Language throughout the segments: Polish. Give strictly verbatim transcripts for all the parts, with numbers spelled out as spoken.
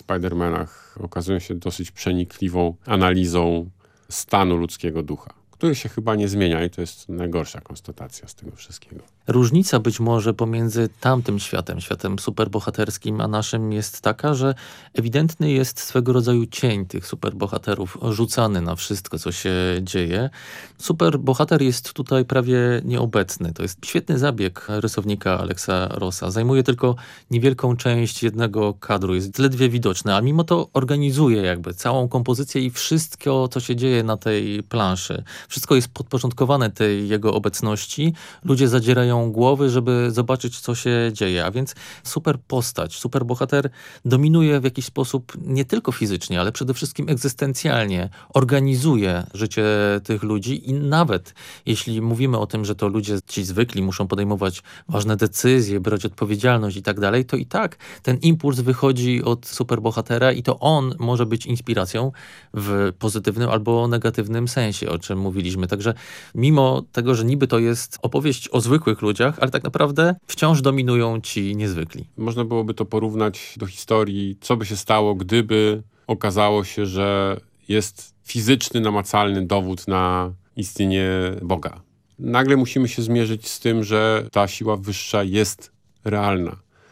Spider-Manach okazują się dosyć przenikliwą analizą stanu ludzkiego ducha, który się chyba nie zmienia i to jest najgorsza konstatacja z tego wszystkiego. Różnica być może pomiędzy tamtym światem, światem superbohaterskim, a naszym jest taka, że ewidentny jest swego rodzaju cień tych superbohaterów rzucany na wszystko, co się dzieje. Superbohater jest tutaj prawie nieobecny. To jest świetny zabieg rysownika Alexa Rossa. Zajmuje tylko niewielką część jednego kadru, jest ledwie widoczny, a mimo to organizuje jakby całą kompozycję i wszystko, co się dzieje na tej planszy. Wszystko jest podporządkowane tej jego obecności. Ludzie zadzierają głowy, żeby zobaczyć, co się dzieje. A więc super postać, super bohater dominuje w jakiś sposób nie tylko fizycznie, ale przede wszystkim egzystencjalnie. Organizuje życie tych ludzi i nawet jeśli mówimy o tym, że to ludzie ci zwykli muszą podejmować ważne decyzje, brać odpowiedzialność i tak dalej, to i tak ten impuls wychodzi od superbohatera i to on może być inspiracją w pozytywnym albo negatywnym sensie, o czym mówiliśmy. Także mimo tego, że niby to jest opowieść o zwykłych ludziach, ale tak naprawdę wciąż dominują ci niezwykli. Można byłoby to porównać do historii, co by się stało, gdyby okazało się, że jest fizyczny, namacalny dowód na istnienie Boga. Nagle musimy się zmierzyć z tym, że ta siła wyższa jest realna.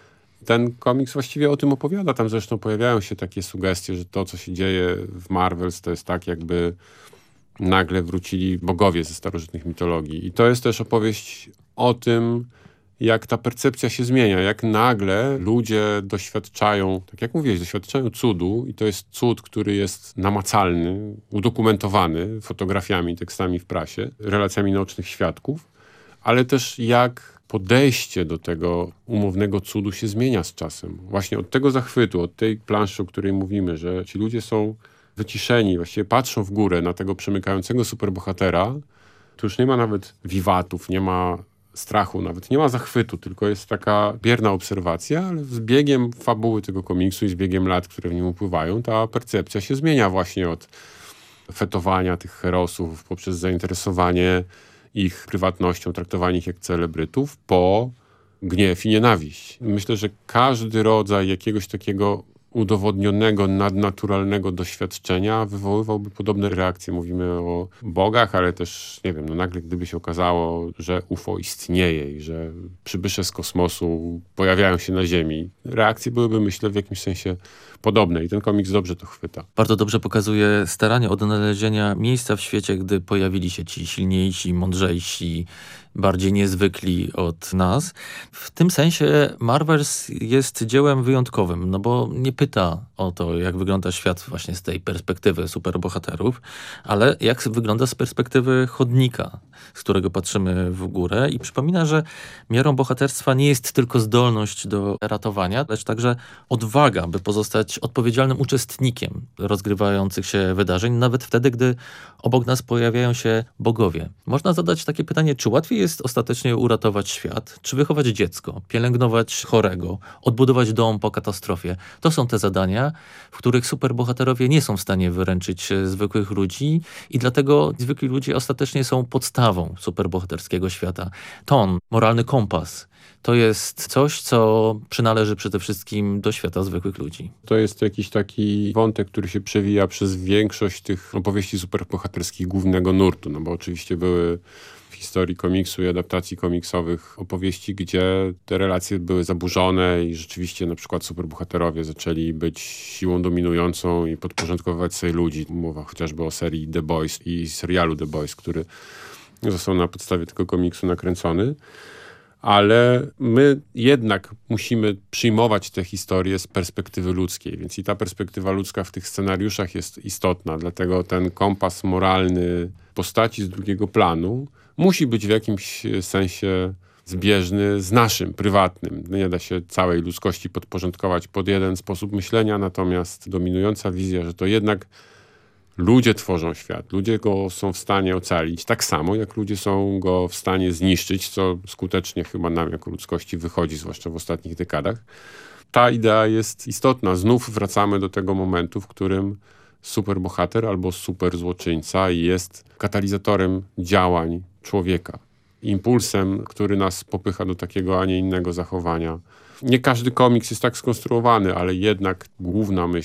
Ten komiks właściwie o tym opowiada. Tam zresztą pojawiają się takie sugestie, że to, co się dzieje w Marvels, to jest tak, jakby nagle wrócili bogowie ze starożytnych mitologii. I to jest też opowieść o tym, jak ta percepcja się zmienia, jak nagle ludzie doświadczają, tak jak mówiłeś, doświadczają cudu i to jest cud, który jest namacalny, udokumentowany fotografiami, tekstami w prasie, relacjami naocznych świadków, ale też jak podejście do tego umownego cudu się zmienia z czasem. Właśnie od tego zachwytu, od tej planszy, o której mówimy, że ci ludzie są wyciszeni, właściwie patrzą w górę na tego przemykającego superbohatera, to już nie ma nawet wiwatów, nie ma strachu, nawet nie ma zachwytu, tylko jest taka bierna obserwacja, ale z biegiem fabuły tego komiksu i z biegiem lat, które w nim upływają, ta percepcja się zmienia właśnie od fetowania tych herosów poprzez zainteresowanie ich prywatnością, traktowanie ich jak celebrytów, po gniew i nienawiść. Myślę, że każdy rodzaj jakiegoś takiego udowodnionego, nadnaturalnego doświadczenia wywoływałby podobne reakcje. Mówimy o bogach, ale też, nie wiem, no nagle gdyby się okazało, że U F O istnieje i że przybysze z kosmosu pojawiają się na Ziemi. Reakcje byłyby, myślę, w jakimś sensie podobne i ten komiks dobrze to chwyta. Bardzo dobrze pokazuje staranie odnalezienia miejsca w świecie, gdy pojawili się ci silniejsi, mądrzejsi, bardziej niezwykli od nas. W tym sensie Marvels jest dziełem wyjątkowym, no bo nie pyta o to, jak wygląda świat właśnie z tej perspektywy superbohaterów, ale jak wygląda z perspektywy chodnika, z którego patrzymy w górę i przypomina, że miarą bohaterstwa nie jest tylko zdolność do ratowania, lecz także odwaga, by pozostać odpowiedzialnym uczestnikiem rozgrywających się wydarzeń, nawet wtedy, gdy obok nas pojawiają się bogowie. Można zadać takie pytanie, czy łatwiej jest ostatecznie uratować świat, czy wychować dziecko, pielęgnować chorego, odbudować dom po katastrofie. To są te zadania, w których superbohaterowie nie są w stanie wyręczyć zwykłych ludzi i dlatego zwykli ludzie ostatecznie są podstawą superbohaterskiego świata. Ton, moralny kompas, to jest coś, co przynależy przede wszystkim do świata zwykłych ludzi. To jest jakiś taki wątek, który się przewija przez większość tych opowieści superbohaterskich głównego nurtu, no bo oczywiście były w historii komiksu i adaptacji komiksowych opowieści, gdzie te relacje były zaburzone i rzeczywiście na przykład superbohaterowie zaczęli być siłą dominującą i podporządkowywać sobie ludzi. Mowa chociażby o serii The Boys i serialu The Boys, który został na podstawie tego komiksu nakręcony. Ale my jednak musimy przyjmować tę historię z perspektywy ludzkiej, więc i ta perspektywa ludzka w tych scenariuszach jest istotna, dlatego ten kompas moralny postaci z drugiego planu musi być w jakimś sensie zbieżny z naszym, prywatnym. Nie da się całej ludzkości podporządkować pod jeden sposób myślenia, natomiast dominująca wizja, że to jednak ludzie tworzą świat, ludzie go są w stanie ocalić, tak samo jak ludzie są go w stanie zniszczyć, co skutecznie chyba nam jako ludzkości wychodzi, zwłaszcza w ostatnich dekadach. Ta idea jest istotna. Znów wracamy do tego momentu, w którym superbohater albo superzłoczyńca jest katalizatorem działań człowieka. Impulsem, który nas popycha do takiego, a nie innego zachowania. Nie każdy komiks jest tak skonstruowany, ale jednak główna myśl